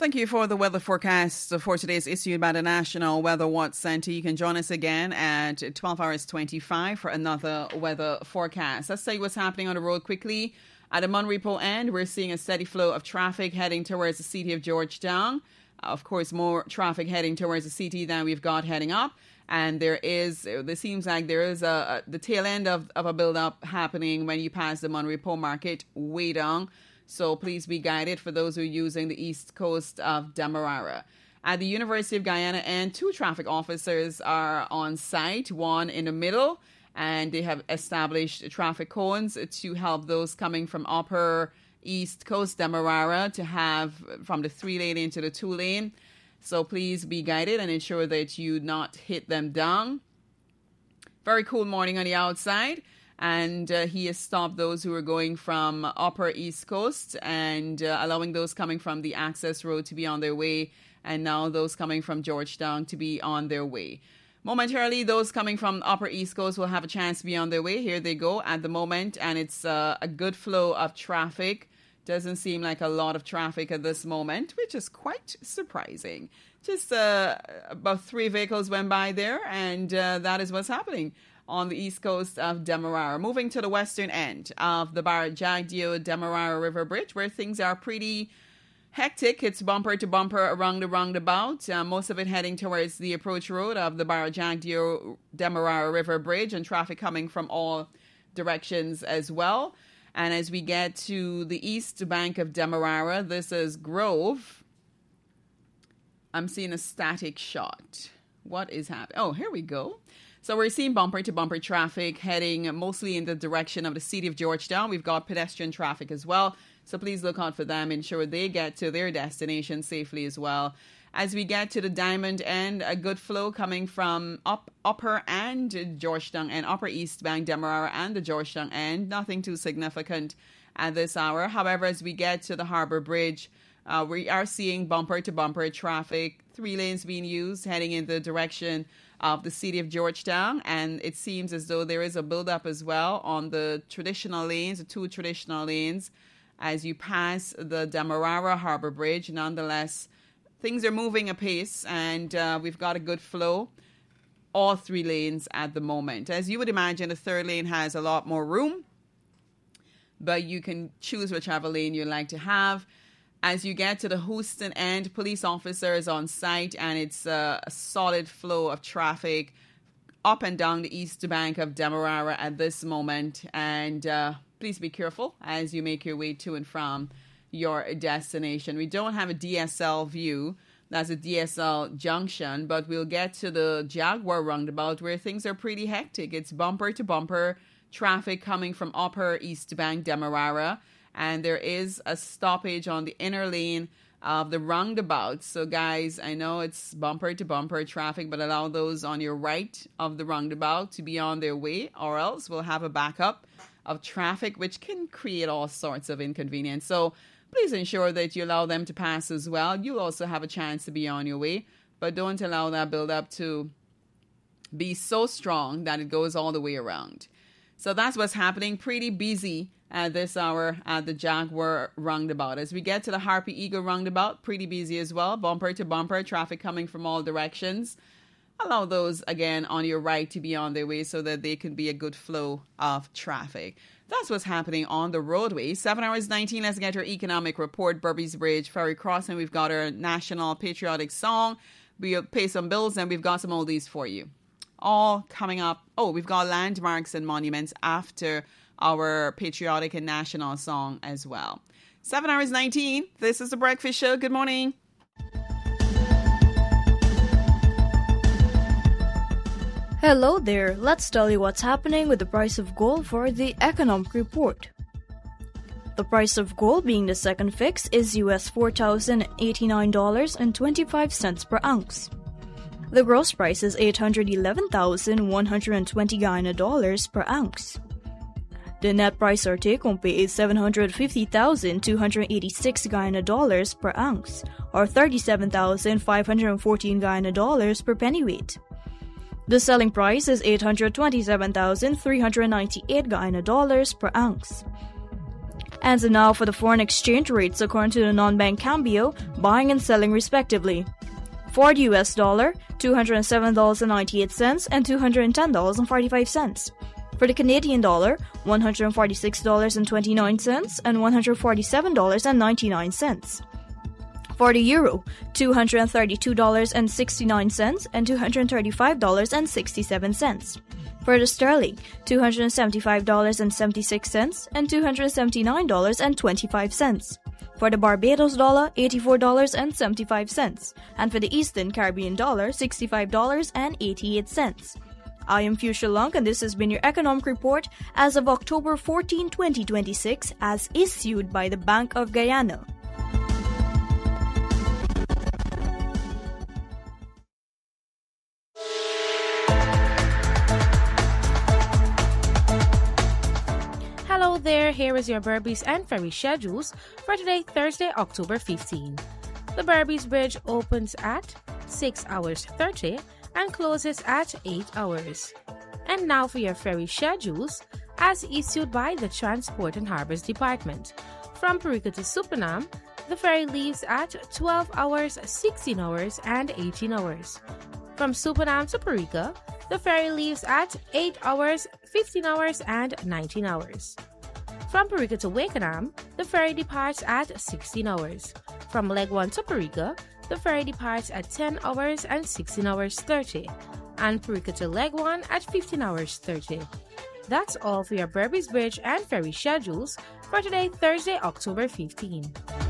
Thank you for the weather forecast for today's issued by the National Weather Watch Center. You can join us again at 12 hours 25 for another weather forecast. Let's tell you what's happening on the road quickly. At the Monrepo end, we're seeing a steady flow of traffic heading towards the city of Georgetown. Of course, more traffic heading towards the city than we've got heading up. And there seems like there is the tail end of a build-up happening when you pass the Monrepo Market way down. So please be guided for those who are using the east coast of Demerara. At the University of Guyana end, 2 traffic officers are on site, one in the middle, and they have established traffic cones to help those coming from upper east coast Demerara to have from the 3-lane into the 2-lane. So please be guided and ensure that you not hit them down. Very cool morning on the outside. And he has stopped those who are going from upper east coast and allowing those coming from the access road to be on their way. And now those coming from Georgetown to be on their way. Momentarily, those coming from upper east coast will have a chance to be on their way. Here they go at the moment. And it's a good flow of traffic. Doesn't seem like a lot of traffic at this moment, which is quite surprising. Just about 3 vehicles went by there, and that is what's happening on the east coast of Demerara. Moving to the western end of the Barrett-Jagdeo-Demerara River Bridge, where things are pretty hectic. It's bumper to bumper around the roundabout, most of it heading towards the approach road of the Barrett-Jagdeo-Demerara River Bridge, and traffic coming from all directions as well. And as we get to the east bank of Demerara, this is Grove. I'm seeing a static shot. What is happening? Oh, here we go. So we're seeing bumper-to-bumper traffic heading mostly in the direction of the city of Georgetown. We've got pedestrian traffic as well. So please look out for them. Ensure they get to their destination safely as well. As we get to the Diamond end, a good flow coming from upper and Georgetown and upper East Bank, Demerara and the Georgetown end. Nothing too significant at this hour. However, as we get to the Harbor Bridge, we are seeing bumper-to-bumper traffic, 3 lanes being used heading in the direction of the city of Georgetown, and it seems as though there is a build-up as well on the traditional lanes, the 2 traditional lanes, as you pass the Demerara Harbor Bridge. Nonetheless, things are moving apace, and we've got a good flow, all 3 lanes at the moment. As you would imagine, the 3rd lane has a lot more room, but you can choose whichever lane you like to have. As you get to the Houston end, police officers on site, and it's a solid flow of traffic up and down the east bank of Demerara at this moment. And please be careful as you make your way to and from your destination. We don't have a DSL view. That's a DSL junction, but we'll get to the Jaguar roundabout where things are pretty hectic. It's bumper-to-bumper traffic coming from upper east bank Demerara. And there is a stoppage on the inner lane of the roundabout. So, guys, I know it's bumper-to-bumper traffic, but allow those on your right of the roundabout to be on their way, or else we'll have a backup of traffic, which can create all sorts of inconvenience. So, please ensure that you allow them to pass as well. You'll also have a chance to be on your way, but don't allow that build-up to be so strong that it goes all the way around. So, that's what's happening. Pretty busy at this hour at the Jaguar roundabout. As we get to the Harpy Eagle roundabout, pretty busy as well. Bumper to bumper, traffic coming from all directions. Allow those, again, on your right to be on their way so that they can be a good flow of traffic. That's what's happening on the roadway. 7 hours 19, let's get our economic report. Burbys Bridge, Ferry Crossing. We've got our national patriotic song. We'll pay some bills, and we've got some oldies for you. All coming up. Oh, we've got landmarks and monuments after our patriotic and national song as well. 7 hours 19. This is The Breakfast Show. Good morning. Hello there. Let's tell you what's happening with the price of gold for the economic report. The price of gold, being the second fix, is US $4,089.25 per ounce. The gross price is $811,120 Guyana dollars per ounce. The net price or take-home pay is $750,286 Guyana dollars per ounce, or $37,514 Guyana dollars per pennyweight. The selling price is $827,398 Guyana dollars per ounce. And now for the foreign exchange rates according to the non-bank Cambio, buying and selling respectively. For the US dollar, $207.98 and $210.45. For the Canadian dollar, $146.29 and $147.99. For the euro, $232.69 and $235.67. For the sterling, $275.76 and $279.25. For the Barbados dollar, $84.75. And for the Eastern Caribbean dollar, $65.88. I am Fuchsia Lunk, and this has been your economic report as of October 14, 2026, as issued by the Bank of Guyana. Hello there, here is your Berbice and ferry schedules for today, Thursday, October 15. The Berbice Bridge opens at 6 hours 30 and closes at 8 hours. And now for your ferry schedules as issued by the Transport and Harbors Department. From Parika to Supanam, the ferry leaves at 12 hours, 16 hours, and 18 hours. From Supanam to Parika, the ferry leaves at 8 hours, 15 hours, and 19 hours. From Parika to Wakenham, the ferry departs at 16 hours. From Leg 1 to Parika, the ferry departs at 10 hours and 16 hours 30. And Parika to Leg 1 at 15 hours 30. That's all for your Berbice Bridge and ferry schedules for today, Thursday, October 15.